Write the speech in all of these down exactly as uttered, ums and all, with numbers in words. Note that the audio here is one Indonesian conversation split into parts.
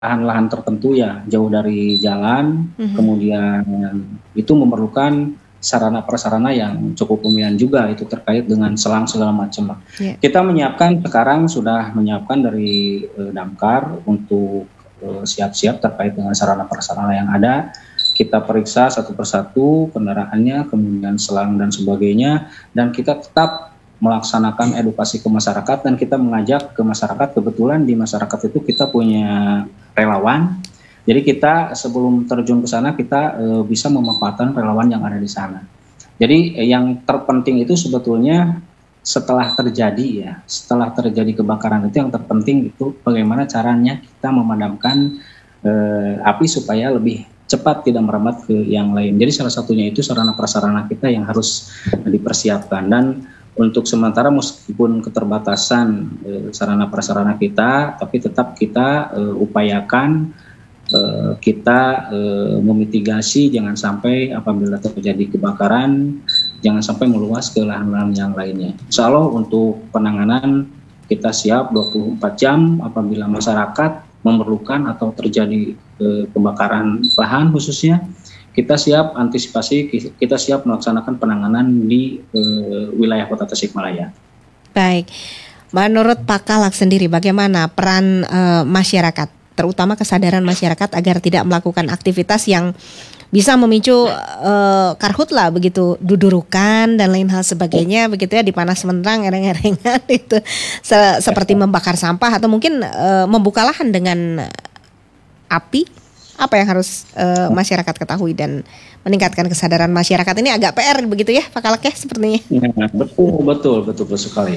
lahan-lahan tertentu ya, jauh dari jalan, Mhm. kemudian itu memerlukan sarana prasarana yang cukup lumayan juga itu terkait dengan selang segala macam lah. Iya. Kita menyiapkan sekarang sudah menyiapkan dari, eee, damkar untuk, eee, siap-siap terkait dengan sarana prasarana yang ada. Kita periksa satu persatu kendaraannya, kemudian selang dan sebagainya, dan kita tetap melaksanakan edukasi ke masyarakat dan kita mengajak ke masyarakat, kebetulan di masyarakat itu kita punya relawan. Jadi kita sebelum terjun ke sana kita, eee, bisa memanfaatkan relawan yang ada di sana. Jadi, eee, yang terpenting itu sebetulnya setelah terjadi ya, setelah terjadi kebakaran itu yang terpenting itu bagaimana caranya kita memadamkan, eee, api supaya lebih cepat tidak merambat ke yang lain. Jadi salah satunya itu sarana prasarana kita yang harus dipersiapkan dan untuk sementara meskipun keterbatasan, eee, sarana prasarana kita, tapi tetap kita, eee, upayakan, eee, kita, eee, memitigasi jangan sampai apabila terjadi kebakaran, jangan sampai meluas ke lahan-lahan yang lainnya. Insya Allah untuk penanganan kita siap dua puluh empat jam apabila masyarakat memerlukan atau terjadi, eee, kebakaran lahan khususnya, kita siap antisipasi, ki kita siap melaksanakan penanganan di, eee, wilayah Kota Tasikmalaya. Baik, menurut Pak Kalak sendiri bagaimana peran, eee, masyarakat, terutama kesadaran masyarakat agar tidak melakukan aktivitas yang bisa memicu, eee, karhutlah begitu, dudurukan dan lain hal sebagainya begitu ya, dipanas mentang, ereng-erengan itu, se seperti membakar sampah atau mungkin, eee, membuka lahan dengan api? Apa yang harus, eee, masyarakat ketahui dan meningkatkan kesadaran masyarakat ini agak P R begitu ya Pak Kalak ya sepertinya? Iya, betul betul betul betul sekali.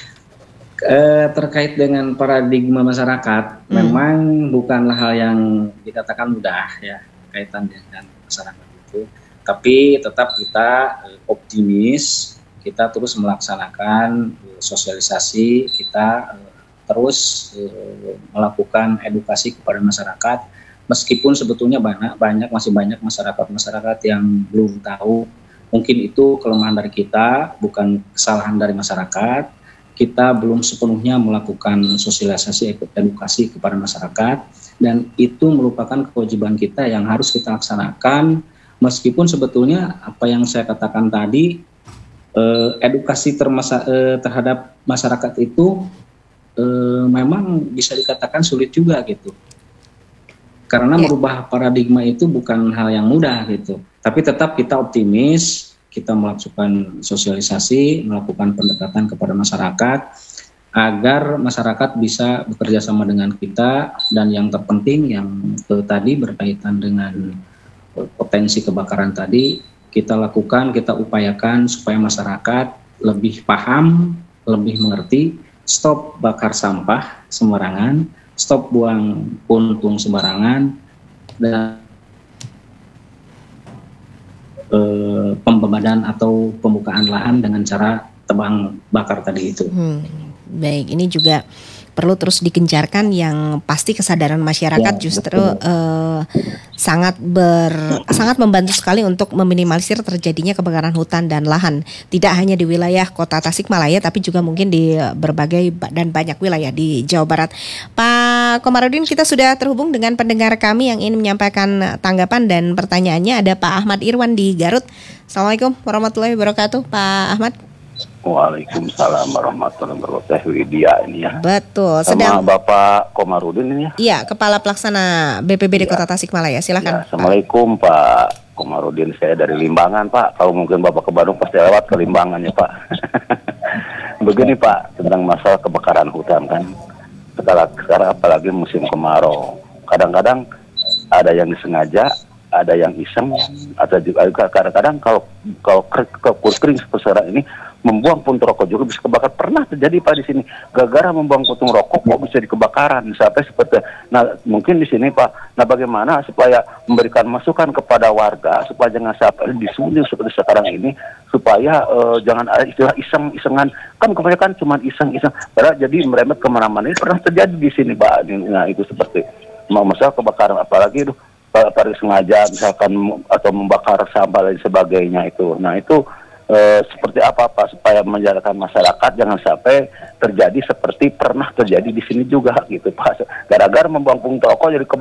Eee, terkait dengan paradigma masyarakat, Mmm. memang bukanlah hal yang dikatakan mudah ya, kaitan dengan masyarakat itu. Tapi tetap kita, eee, optimis, kita terus melaksanakan, eee, sosialisasi, kita, eee, terus, eee, melakukan edukasi kepada masyarakat. Meskipun sebetulnya bana banyak masih banyak masyarakat-masyarakat yang belum tahu, mungkin itu kelemahan dari kita, bukan kesalahan dari masyarakat. Kita belum sepenuhnya melakukan sosialisasi edukasi kepada masyarakat dan itu merupakan kewajiban kita yang harus kita laksanakan, meskipun sebetulnya apa yang saya katakan tadi, eee, edukasi termasa eee, terhadap masyarakat itu, eee, memang bisa dikatakan sulit juga gitu. Karena Ya. merubah paradigma itu bukan hal yang mudah gitu, tapi tetap kita optimis, kita melakukan sosialisasi, melakukan pendekatan kepada masyarakat, agar masyarakat bisa bekerja sama dengan kita dan yang terpenting yang, eee, tadi berkaitan dengan, eee, potensi kebakaran tadi, kita lakukan, kita upayakan supaya masyarakat lebih paham, lebih mengerti, stop bakar sampah sembarangan, stop buang puntung sembarangan, dan eee, pembebadan atau pembukaan lahan dengan cara tebang bakar tadi itu. Hmm, baik, ini juga perlu terus digencarkan yang pasti kesadaran Ya, masyarakat justru, betul. eee, sangat ber sangat membantu sekali untuk meminimalisir terjadinya kebakaran hutan dan lahan. Tidak hanya di wilayah Kota Tasikmalaya tapi juga mungkin di berbagai ba dan banyak wilayah di Jawa Barat. Pak Komarudin, kita sudah terhubung dengan pendengar kami yang ingin menyampaikan tanggapan dan pertanyaannya, ada Pak Ahmad Irwan di Garut. Assalamualaikum warahmatullahi wabarakatuh, Pak Ahmad. Waalaikumsalam warahmatullahi wabarakatuh. Widya ini ya. Betul, Sama sedang Bapak Komarudin ini ya. Iya, Kepala Pelaksana B P B D Iya. Kota Tasikmalaya, Ya, silakan Pak. Assalamualaikum Pak Komarudin, saya dari Limbangan Pak. Kalau mungkin Bapak ke Bandung pasti lewat ke Limbangan ya Pak. Begini Pak, tentang masalah kebakaran hutan kan. Sekarang, sekarang apalagi musim kemarau. Kadang-kadang ada yang disengaja, ada yang iseng, atau juga kadang-kadang kalau kalau kering seperti sekarang ini membuang puntung rokok juga bisa kebakar. Pernah terjadi Pak di sini, gara-gara membuang puntung rokok kok bisa dikebakaran sampai seperti. Nah mungkin di sini Pak, nah bagaimana supaya memberikan masukan kepada warga supaya jangan sampai disunyi seperti sekarang ini, supaya uh, jangan ada istilah iseng-isengan, kan kebanyakan cuma iseng-iseng, padahal jadi merembet kemana-mana. Ini pernah terjadi di sini Pak. Nah itu seperti mau masalah kebakaran apalagi itu pada sengaja misalkan atau membakar sampah dan sebagainya itu. Nah itu eh, seperti apa Pak supaya menjalankan masyarakat jangan sampai terjadi seperti pernah terjadi di sini juga gitu Pak. Gara-gara membuang puntung toko jadi